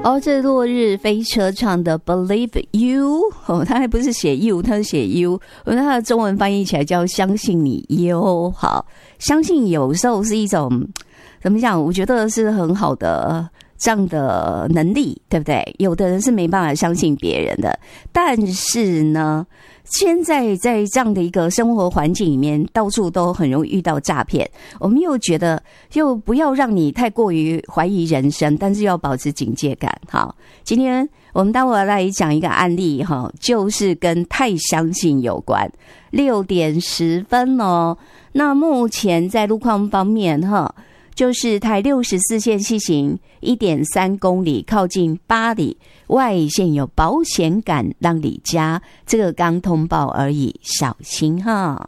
哦，这落日飞车唱的 Believe You， 他还不是写 You， 他是写 You， 他的中文翻译起来叫相信你哟。好，相信有时候是一种怎么讲？我觉得是很好的这样的能力，对不对？有的人是没办法相信别人的，但是呢，现在在这样的一个生活环境里面，到处都很容易遇到诈骗。我们又觉得，又不要让你太过于怀疑人生，但是要保持警戒感。好，今天我们待会儿来讲一个案例哈，就是跟太相信有关。6点10分哦，那目前在路况方面哈。就是台64线西行 1.3 公里，靠近八里外线有保险杆让你加，这个刚通报而已，小心哈。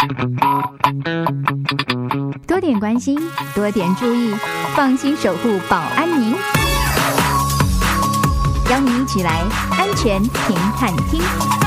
多点关心，多点注意，放心守护保安您。邀您一起来安全停看厅。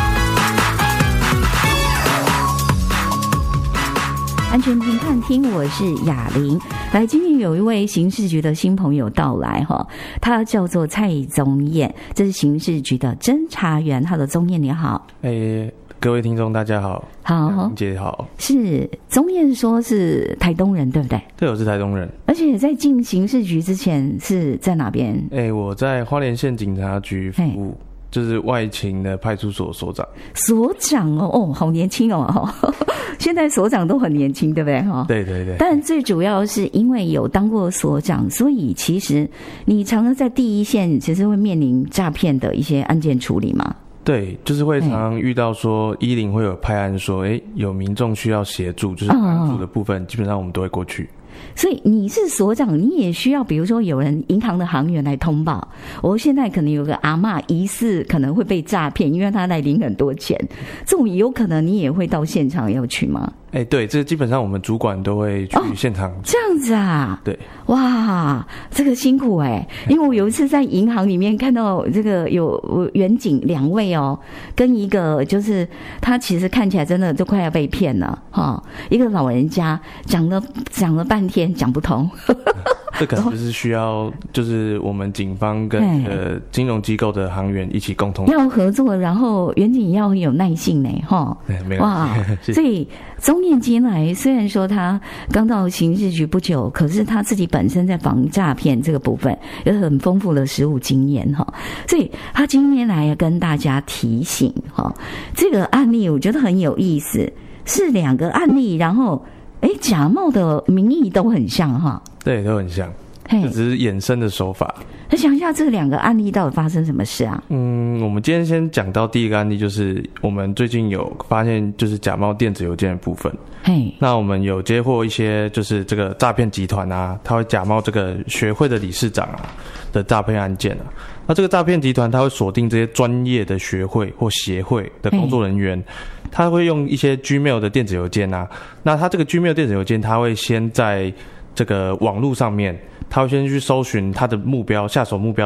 安全停看厅，我是雅玲。来，今天有一位刑事局的新朋友到来哈，他叫做蔡宗彦，这是刑事局的侦查员。他的宗彦你好。 各位听众大家好。 好， 姐好。 是宗彦说是台东人对不对？ 对，我是台东人。 而且在进刑事局之前是在哪边？ 我在花莲县警察局服务。就是外勤的派出所所长。 所长哦，好年轻哦，现在所长都很年轻，对不对？ 对对对。 但最主要是因为有当过所长，所以其实你常常在第一线，其实会面临诈骗的一些案件处理嘛。 对，就是会常常遇到说110会有派案说，有民众需要协助，就是帮助的部分，基本上我们都会过去。 所以你是所长，你也需要，比如说有人银行的行员来通报，我现在可能有个阿嬷疑似可能会被诈骗，因为他来领很多钱，这种有可能你也会到现场要去吗？ 对，这基本上我们主管都会去现场。 这样子啊？ 对。 哇，这个辛苦因为我有一次在银行里面看到这个有员警2位跟一个就是他其实看起来真的就快要被骗了一个老人家讲了半天讲不通。 这可能就是需要，就是我们警方跟金融机构的行员一起共同要合作，然后员警要很有耐性呢， 没关系。 所以宗彦进来，虽然说他刚到刑事局不久，可是他自己本身在防诈骗这个部分有很丰富的实务经验所以他今天来跟大家提醒这个案例我觉得很有意思，是2个案例，然后假冒的名义都很像对，都很像，这只是衍生的手法。 那想一下这2个案例到底发生什么事啊？ 我们今天先讲到第一个案例，就是我们最近有发现就是假冒电子邮件的部分。那我们有接获一些就是这个诈骗集团啊，他会假冒这个学会的理事长的诈骗案件那这个诈骗集团他会锁定这些专业的学会或协会的工作人员，他会用一些 Gmail 的电子邮件那他这个 Gmail 电子邮件他会先在这个网络上面，他会先去搜寻他的目标下手目标